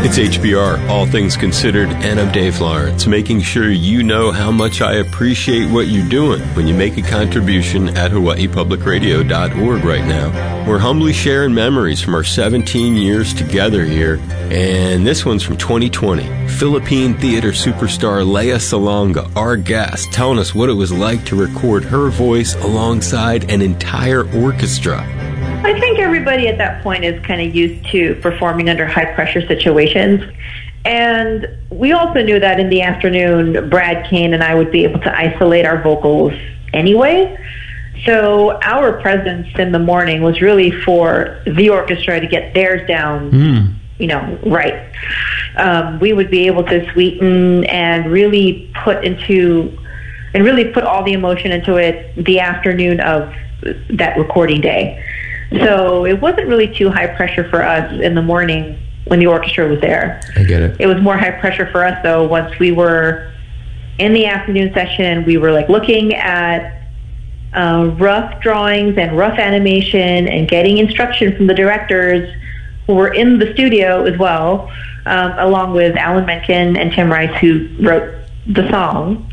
It's HBR, All Things Considered, and I'm Dave Lawrence, making sure you know how much I appreciate what you're doing when you make a contribution at HawaiiPublicRadio.org right now. We're humbly sharing memories from our 17 years together here, and this one's from 2020. Philippine theater superstar Lea Salonga, our guest, telling us what it was like to record her voice alongside an entire orchestra. I think everybody at that point is kind of used to performing under high-pressure situations. And we also knew that in the afternoon, Brad Kane and I would be able to isolate our vocals anyway. So our presence in the morning was really for the orchestra to get theirs down, right. We would be able to sweeten and really put all the emotion into it the afternoon of that recording day. So it wasn't really too high pressure for us in the morning when the orchestra was there. I get it. It was more high pressure for us, though, once we were in the afternoon session. We were looking at rough drawings and rough animation and getting instruction from the directors who were in the studio as well, along with Alan Menken and Tim Rice, who wrote the song.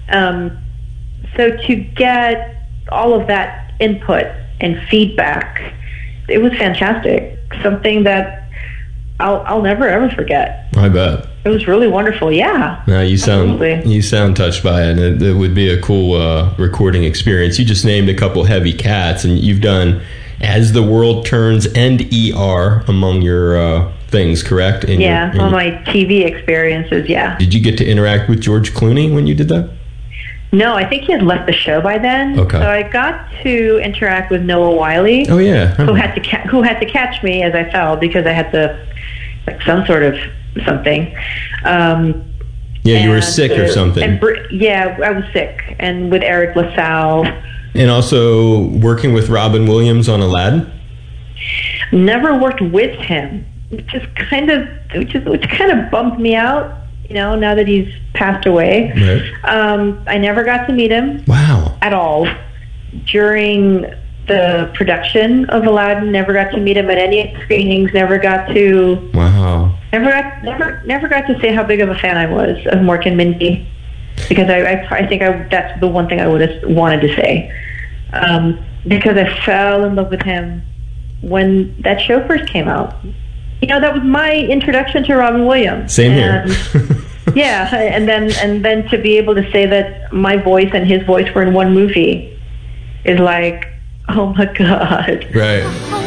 So to get all of that input and feedback, it was fantastic. Something that I'll never ever forget. I bet. It was really wonderful. Yeah. No, you sound touched by it, and it would be a cool recording experience. You just named a couple heavy cats, and you've done As the World Turns and ER among your things, correct? On my TV experiences. Yeah. Did you get to interact with George Clooney when you did that? No, I think he had left the show by then. Okay. So I got to interact with Noah Wiley. Oh yeah, who had to catch me as I fell because I had some sort of something. You were sick or something. I was sick, and with Eric LaSalle. And also working with Robin Williams on Aladdin. Never worked with him, which kind of bummed me out. Now that he's passed away. Right. I never got to meet him. Wow. At all. During the production of Aladdin, never got to meet him at any screenings, never got to... Wow. Never got to say how big of a fan I was of Mork and Mindy. Because I think that's the one thing I would have wanted to say. Because I fell in love with him when that show first came out. That was my introduction to Robin Williams. Same here. Yeah, and then to be able to say that my voice and his voice were in one movie is like, oh my God. Right.